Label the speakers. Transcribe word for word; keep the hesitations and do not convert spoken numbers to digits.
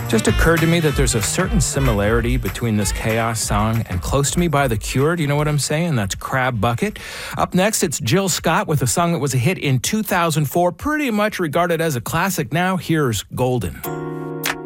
Speaker 1: Just occurred to me that there's a certain similarity between this Chaos song and Close to Me by The Cure. Do you know what I'm saying? That's Crab Bucket. Up next, it's Jill Scott with a song that was a hit in two thousand four, pretty much regarded as a classic now. Here's Golden.